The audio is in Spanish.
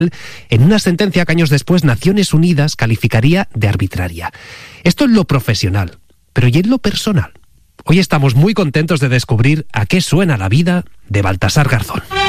en una sentencia que años después Naciones Unidas calificaría de arbitraria. Esto en lo profesional, pero ¿y en lo personal? Hoy estamos muy contentos de descubrir a qué suena la vida de Baltasar Garzón.